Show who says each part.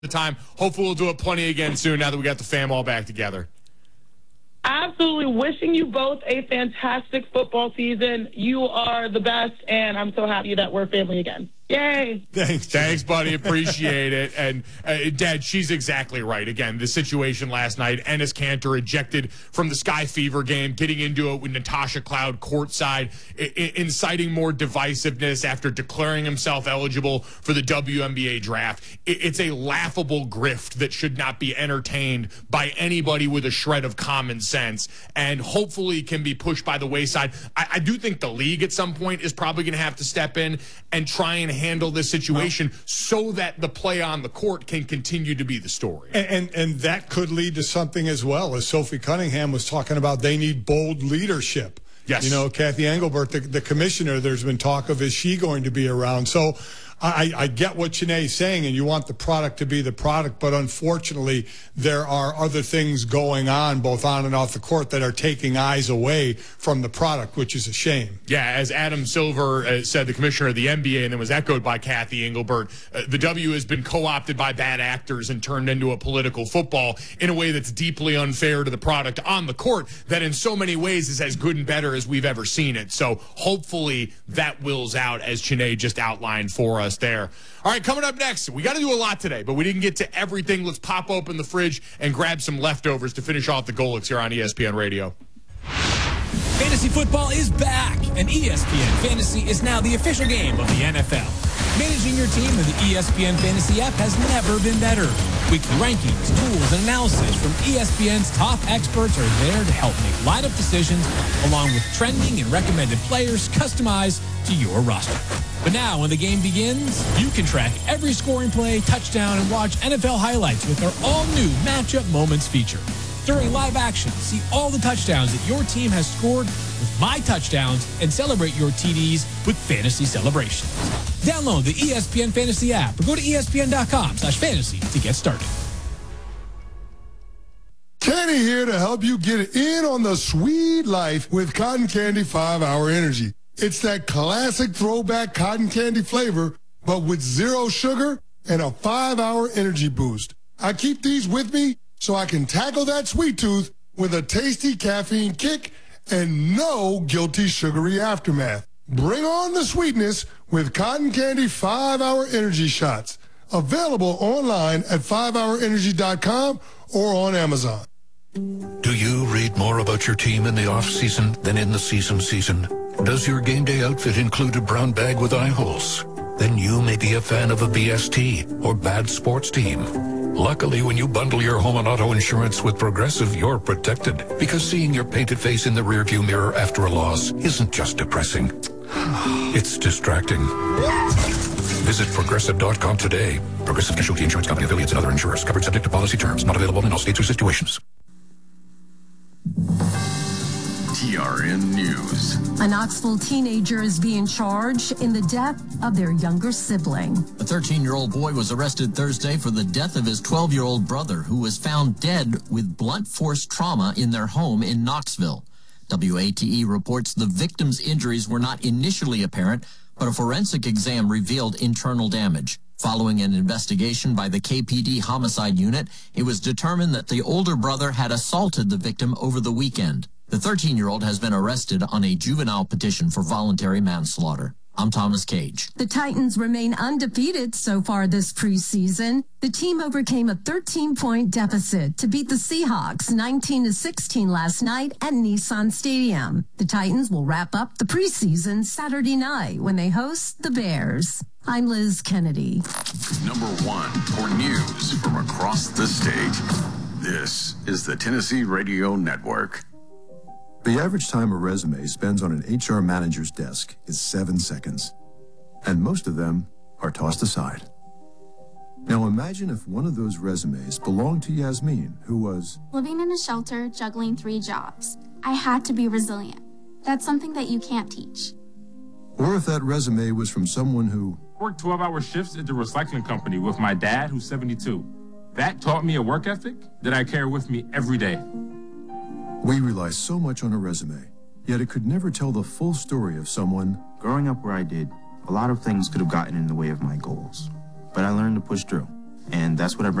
Speaker 1: the time. Hopefully we'll do it plenty again soon now that we got the fam all back together.
Speaker 2: Absolutely. Wishing you both a fantastic football season. You are the best, and I'm so happy that we're family again. Yay.
Speaker 1: Thanks, buddy. Appreciate it. And, Dad, she's exactly right. Again, the situation last night, Enes Kanter ejected from the Sky Fever game, getting into it with Natasha Cloud courtside, inciting more divisiveness after declaring himself eligible for the WNBA draft. It's a laughable grift that should not be entertained by anybody with a shred of common sense, and hopefully can be pushed by the wayside. I do think the league at some point is probably going to have to step in and try and handle this situation so that the play on the court can continue to be the story.
Speaker 3: And that could lead to something as well, as Sophie Cunningham was talking about. They need bold leadership.
Speaker 1: Yes.
Speaker 3: You know, Kathy Engelbert, the commissioner, there's been talk of, is she going to be around? So I get what Chiney's saying, and you want the product to be the product, but unfortunately there are other things going on, both on and off the court, that are taking eyes away from the product, which is a shame.
Speaker 1: Yeah, as Adam Silver said, the commissioner of the NBA, and then was echoed by Kathy Engelbert, the W has been co-opted by bad actors and turned into a political football in a way that's deeply unfair to the product on the court that in so many ways is as good and better as we've ever seen it. So hopefully that wills out, as Chiney just outlined for us there. All right, coming up next, we got to do a lot today, but we didn't get to everything. Let's pop open the fridge and grab some leftovers to finish off the Golics here on ESPN Radio.
Speaker 4: Fantasy football is back, and ESPN Fantasy is now the official game of the NFL. Managing your team with the ESPN Fantasy app has never been better. Weekly rankings, tools, and analysis from ESPN's top experts are there to help make lineup decisions, along with trending and recommended players customized to your roster. But now, when the game begins, you can track every scoring play, touchdown, and watch NFL highlights with our all-new Matchup Moments feature. During live action, see all the touchdowns that your team has scored with My Touchdowns and celebrate your TDs with Fantasy Celebrations. Download the ESPN Fantasy app or go to ESPN.com/fantasy to get started.
Speaker 5: Kenny here to help you get in on the sweet life with Cotton Candy 5-Hour Energy. It's that classic throwback cotton candy flavor, but with zero sugar and a 5-hour energy boost. I keep these with me so I can tackle that sweet tooth with a tasty caffeine kick and no guilty sugary aftermath. Bring on the sweetness with Cotton Candy 5-Hour Energy Shots. Available online at 5hourenergy.com or on Amazon.
Speaker 6: Do you read more about your team in the off-season than in the season? Does your game day outfit include a brown bag with eye holes? Then you may be a fan of a BST or bad sports team. Luckily, when you bundle your home and auto insurance with Progressive, you're protected. Because seeing your painted face in the rearview mirror after a loss isn't just depressing. It's distracting. Visit Progressive.com today. Progressive Casualty Insurance Company, affiliates, and other insurers. Covered subject to policy terms. Not available in all states or situations.
Speaker 7: TRN News.
Speaker 8: A Knoxville teenager is being charged in the death of their younger sibling.
Speaker 9: A 13-year-old boy was arrested Thursday for the death of his 12-year-old brother, who was found dead with blunt force trauma in their home in Knoxville. WATE reports the victim's injuries were not initially apparent, but a forensic exam revealed internal damage. Following an investigation by the KPD Homicide Unit, it was determined that the older brother had assaulted the victim over the weekend. The 13-year-old has been arrested on a juvenile petition for voluntary manslaughter. I'm Thomas Cage.
Speaker 8: The Titans remain undefeated so far this preseason. The team overcame a 13-point deficit to beat the Seahawks 19-16 last night at Nissan Stadium. The Titans will wrap up the preseason Saturday night when they host the Bears. I'm Liz Kennedy.
Speaker 7: Number one for news from across the state. This is the Tennessee Radio Network.
Speaker 10: The average time a resume spends on an HR manager's desk is 7 seconds, and most of them are tossed aside. Now imagine if one of those resumes belonged to Yasmin, who was
Speaker 11: living in a shelter, juggling 3 jobs. I had to be resilient. That's something that you can't teach.
Speaker 10: Or if that resume was from someone who
Speaker 12: worked 12-hour shifts at the recycling company with my dad, who's 72. That taught me a work ethic that I carry with me every day.
Speaker 10: We rely so much on a resume, yet it could never tell the full story of someone.
Speaker 13: Growing up where I did, a lot of things could have gotten in the way of my goals, but I learned to push through. And that's what I bring